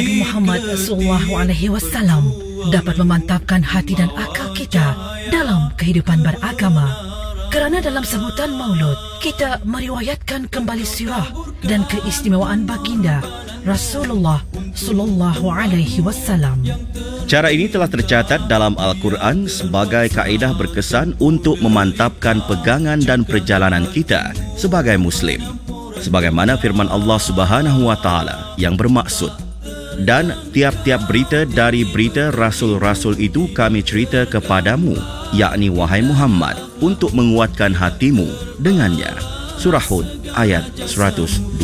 Nabi Muhammad SAW dapat memantapkan hati dan akal kita dalam kehidupan beragama. Kerana dalam sambutan Maulud, kita meriwayatkan kembali sirah dan keistimewaan baginda Rasulullah SAW. Cara ini telah tercatat dalam Al-Quran sebagai kaedah berkesan untuk memantapkan pegangan dan perjalanan kita sebagai Muslim. Sebagaimana firman Allah Subhanahu wa Ta'ala yang bermaksud, dan tiap-tiap berita dari berita Rasul-Rasul itu kami cerita kepadamu, yakni wahai Muhammad, untuk menguatkan hatimu dengannya. Surah Hud ayat 102.